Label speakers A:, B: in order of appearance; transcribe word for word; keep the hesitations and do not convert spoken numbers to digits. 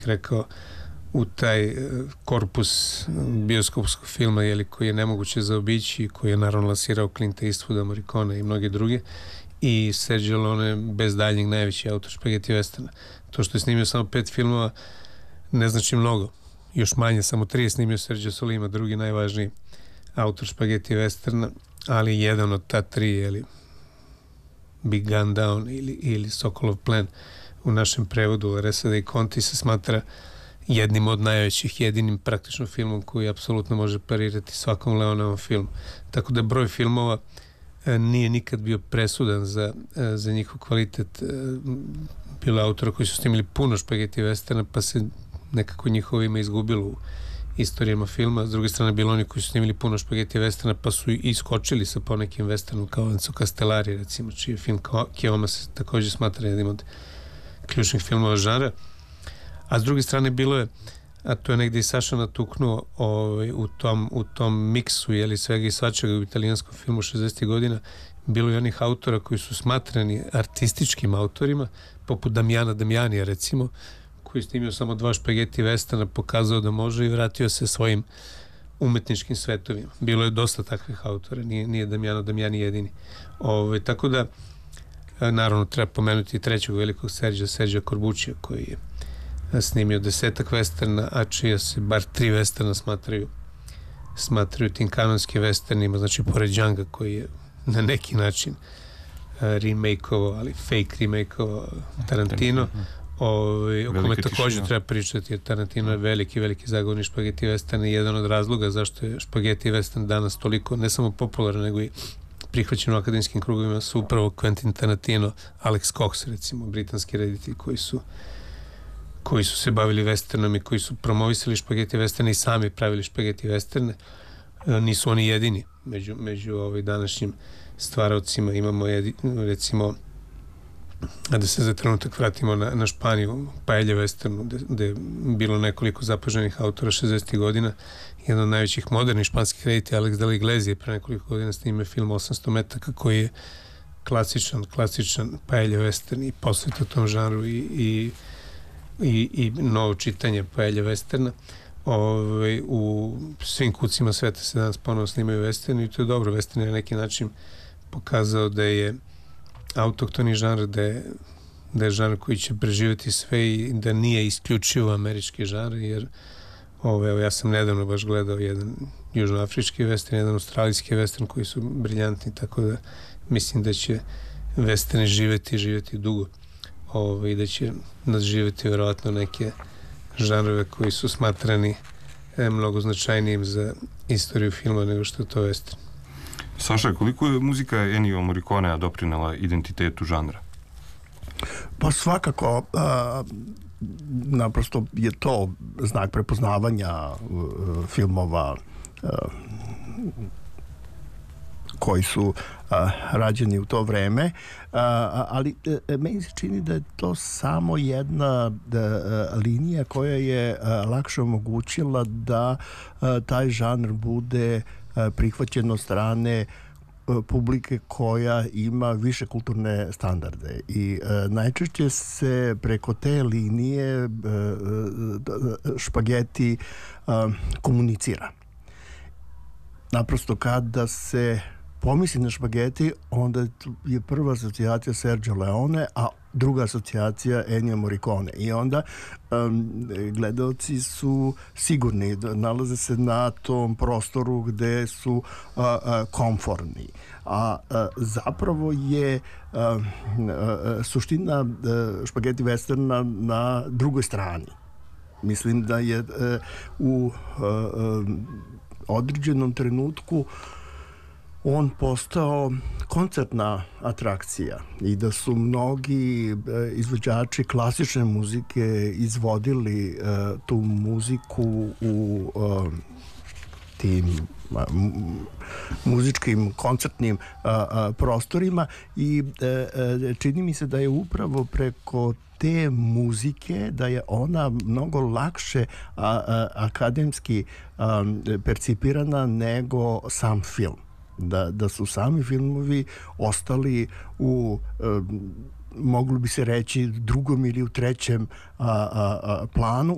A: rekao, u taj korpus bioskopskog filma, jeli, koji je nemoguće zaobići, koji je naravno lansirao Clint Eastwooda, Morricone i mnogi druge, i Sergio Leone bez daljnjeg najveći autor špageti westerna. To što je snimio samo pet filmova ne znači mnogo. Još manje, samo tri je snimio Sergio Solima, drugi najvažniji autor špageti westerna, ali jedan od ta tri, jeli, Big Gun Down ili, ili Sokolov plen u našem prevodu Reseda i Conti se smatra jednim od najvećih, jedinim praktično filmom koji apsolutno može parirati svakom Leonevom filmu. Tako da broj filmova nije nikad bio presudan za, za njihov kvalitet. Bilo autora koji su snimili puno špageti westerna, pa se nekako njihovo ime izgubilo u istorijama filma. S druge strane, bilo oni koji su snimili puno špageti westerna, pa su iskočili sa ponekim westernom, kao Enzo Castellari, recimo, čiji je film Keoma se također smatra jednim od ključnih filmova žanra. A s druge strane, bilo je, a to je negdje i Saša natuknuo, ovaj, u, tom, u tom miksu, jeli, svega i svačega u italijanskom filmu šezdesetih godina, bilo je onih autora koji su smatrani artističkim autorima, poput Damjana Damjanija, recimo, koji je snimio samo dva špageti westerna, pokazao da može i vratio se svojim umetničkim svetovima. Bilo je dosta takvih autora, nije, nije Damjano Damjani jedini. Ove, tako da, naravno, treba pomenuti i trećeg velikog Serđa, Serđa Corbuccia, koji je snimio desetak westerna, a čija se bar tri westerna smatraju smatraju tim kanonskim westernima, znači pored Django, koji je na neki način remake-ovo, ali fake remake-ovo Tarantino, Ove, o kome također treba pričati, jer Tarantino je veliki, veliki zagovornik špageti western i jedan od razloga zašto je špageti western danas toliko ne samo popularan, nego i prihvaćen u akademskim krugovima su upravo Quentin Tarantino, Alex Cox, recimo, britanski reditelji koji su koji su se bavili westernom i koji su promovisali špageti westerne i sami pravili špageti westerne. Nisu oni jedini među, među ovaj današnjim stvaraocima. Imamo jedi, recimo, a da se za trenutak vratimo na, na Španiju, Paella westernu, gde je bilo nekoliko zapaženih autora šezdesetih godina. Jedan od najvećih modernih španskih reditelja, Alex de la Iglesia, pre nekoliko godina snimio film osamsto metaka, koji je klasičan, klasičan Paella western i posveta tom žanru i, i i, i novo čitanje Paella westerna. Ove, u svim kucima sveta se danas ponovo snimaju western i to je dobro. Western je na neki način pokazao da je autoktoni žanr, da je, da je žanr koji će preživjeti sve i da nije isključivo američki žanr, jer ove, evo, ja sam nedavno baš gledao jedan južnoafrički western, jedan australijski western koji su briljantni, tako da mislim da će westerni živjeti živjeti dugo. Ovo, i da će nadživjeti vjerovatno neke žanrove koji su smatrani e, mnogo značajnijim za istoriju filma nego što to jeste.
B: Saša, koliko je muzika Ennio Morriconea doprinela identitetu žanra?
C: Pa svakako, a, naprosto je to znak prepoznavanja a, filmova a, koji su a, rađeni u to vreme, a, ali a, meni se čini da je to samo jedna da, linija koja je a, lakše omogućila da a, taj žanr bude a, prihvaćen od strane a, publike koja ima više kulturne standarde i a, najčešće se preko te linije a, a, špageti a, komunicira. Naprosto kada se pomisli na špageti, onda je prva asocijacija Sergio Leone, a druga asocijacija Ennio Morricone. I onda um, gledalci su sigurni da nalaze se na tom prostoru gde su uh, uh, komfortni. A uh, zapravo je uh, uh, suština uh, špageti westerna na drugoj strani. Mislim da je uh, u uh, uh, određenom trenutku on postao koncertna atrakcija i da su mnogi izvođači klasične muzike izvodili uh, tu muziku u uh, tim uh, muzičkim koncertnim uh, uh, prostorima i uh, uh, čini mi se da je upravo preko te muzike da je ona mnogo lakše a, a, akademski a, percipirana nego sam film. Da, da su sami filmovi ostali u, e, moglo bi se reći, drugom ili u trećem a, a, a, planu